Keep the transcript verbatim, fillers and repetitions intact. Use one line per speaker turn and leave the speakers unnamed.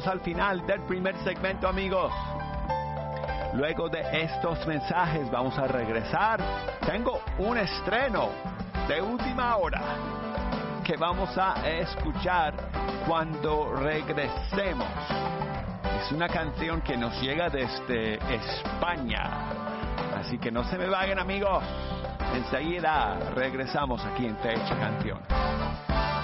Al final del primer segmento, amigos. Luego de estos mensajes vamos a regresar. Tengo un estreno de última hora que vamos a escuchar cuando regresemos. Es una canción que nos llega desde España. Así que no se me vayan, amigos. Enseguida regresamos aquí en Fecha Canción.